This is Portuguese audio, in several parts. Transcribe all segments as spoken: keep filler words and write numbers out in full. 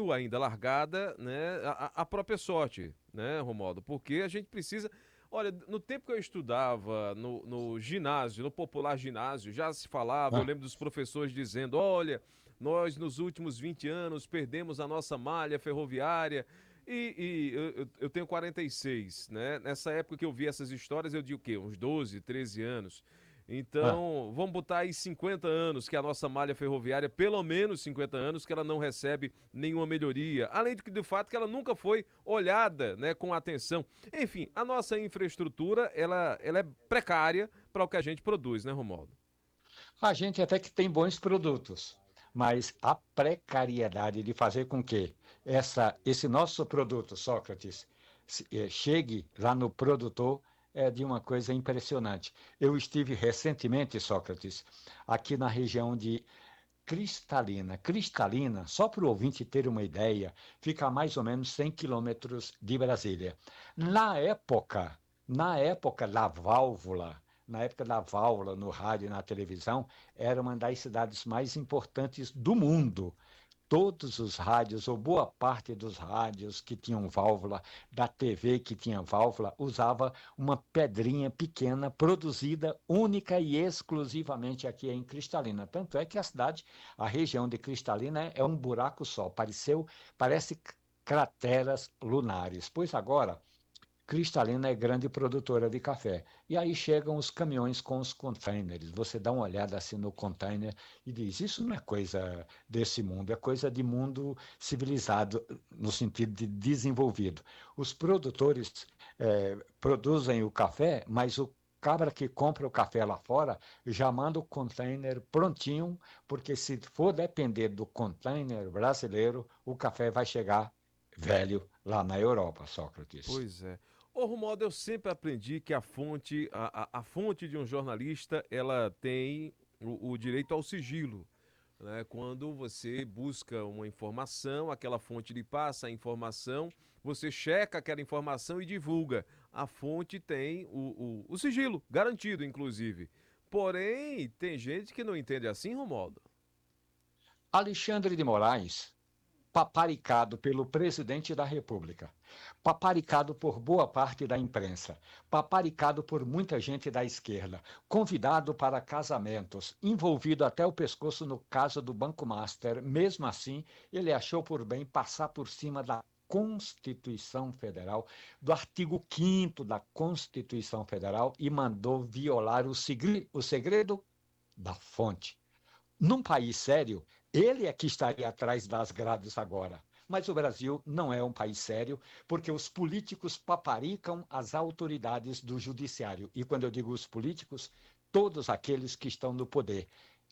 deixando ainda largada, né, a, a própria sorte, né, Romualdo? Porque a gente precisa. Olha, no tempo que eu estudava no, no ginásio, no popular ginásio, já se falava, eu Ah, lembro dos professores dizendo: olha, nós nos últimos vinte anos perdemos a nossa malha ferroviária. E, e eu, eu- eu tenho quarenta e seis, né? Nessa época que eu vi essas histórias, eu digo o quê? Uns doze, treze anos. ah. Então, vamos botar aí cinquenta anos que a nossa malha ferroviária, pelo menos cinquenta anos, que ela não recebe nenhuma melhoria. Além de que, do fato que ela nunca foi olhada, né, com atenção. Enfim, a nossa infraestrutura, ela, ela é precária para o que a gente produz, né, Romualdo? A gente até que tem bons produtos, mas a precariedade de fazer com que essa, esse nosso produto, Sócrates, se- eh, chegue lá no produtor é de uma coisa impressionante. Eu estive recentemente, Sócrates, aqui na região de Cristalina. Cristalina, só para o ouvinte ter uma ideia, fica a mais ou menos cem quilômetros de Brasília. Na época, na época da válvula, na época da válvula no rádio e na televisão, era uma das cidades mais importantes do mundo. Todos os rádios, ou boa parte dos rádios que tinham válvula, da T V que tinha válvula, usava uma pedrinha pequena produzida única e exclusivamente aqui em Cristalina. Tanto é que a cidade, a região de Cristalina é um buraco só, pareceu, parece crateras lunares. Pois agora Cristalina é grande produtora de café. E aí chegam os caminhões com os containers. Você dá uma olhada assim no container e diz: Isso não é coisa desse mundo, é coisa de mundo civilizado, no sentido de desenvolvido. Os produtores eh, produzem o café, mas o cabra que compra o café lá fora já manda o container prontinho, porque se for depender do container brasileiro, o café vai chegar velho lá na Europa, Sócrates. Pois é. Ô, Romualdo, eu sempre aprendi que a fonte, a, a, a fonte de um jornalista, ela tem o, o direito ao sigilo, né? Quando você busca uma informação, aquela fonte lhe passa a informação, você checa aquela informação e divulga. A fonte tem o, o, o sigilo, garantido, inclusive. Porém, tem gente que não entende assim, Romualdo. Alexandre de Moraes, paparicado pelo presidente da República, paparicado por boa parte da imprensa, paparicado por muita gente da esquerda, convidado para casamentos, envolvido até o pescoço no caso do Banco Master. Mesmo assim, ele achou por bem passar por cima da Constituição Federal, do artigo quinto da Constituição Federal, e mandou violar o segre- o segredo da fonte. Num país sério, ele é que estaria atrás das grades agora. Mas o Brasil não é um país sério, porque os políticos paparicam as autoridades do judiciário. E quando eu digo os políticos, todos aqueles que estão no poder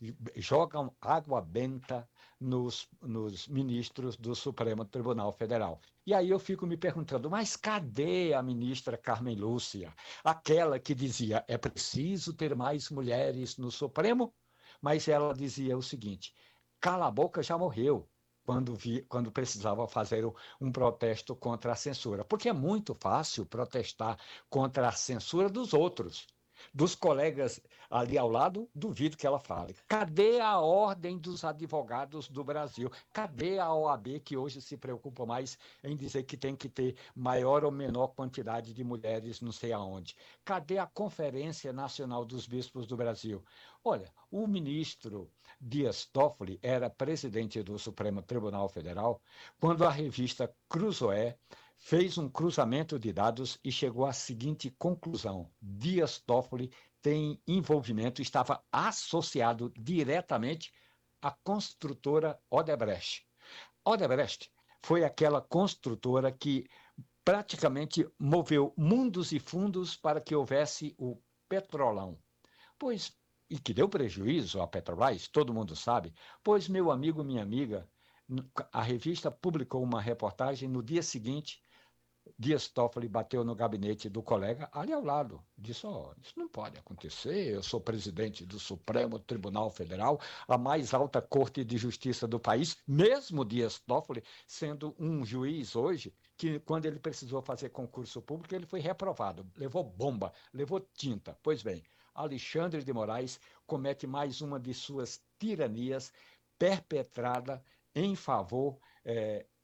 jogam água benta nos, nos ministros do Supremo Tribunal Federal. E aí eu fico me perguntando, mas cadê a ministra Carmen Lúcia? Aquela que dizia, é preciso ter mais mulheres no Supremo? Mas ela dizia o seguinte: cala a boca, já morreu. Quando, vi, quando precisava fazer um protesto contra a censura. Porque é muito fácil protestar contra a censura dos outros. Dos colegas ali ao lado, duvido que ela fale. Cadê a Ordem dos Advogados do Brasil? Cadê a O A B, que hoje se preocupa mais em dizer que tem que ter maior ou menor quantidade de mulheres, não sei aonde? Cadê a Conferência Nacional dos Bispos do Brasil? Olha, o ministro Dias Toffoli era presidente do Supremo Tribunal Federal quando a revista Cruzoé fez um cruzamento de dados e chegou à seguinte conclusão: Dias Toffoli tem envolvimento, estava associado diretamente à construtora Odebrecht. Odebrecht foi aquela construtora que praticamente moveu mundos e fundos para que houvesse o petrolão. Pois, e que deu prejuízo à Petrobras, todo mundo sabe, pois, meu amigo, minha amiga, a revista publicou uma reportagem no dia seguinte. Dias Toffoli bateu no gabinete do colega ali ao lado. Disse: oh, isso não pode acontecer. Eu sou presidente do Supremo Tribunal Federal, a mais alta corte de justiça do país, mesmo Dias Toffoli sendo um juiz hoje, que quando ele precisou fazer concurso público, ele foi reprovado. Levou bomba, levou tinta. Pois bem, Alexandre de Moraes comete mais uma de suas tiranias perpetrada em favor. Eh,